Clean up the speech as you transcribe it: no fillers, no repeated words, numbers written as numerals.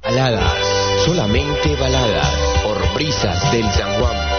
Baladas, solamente baladas, por Brisas del San Juan.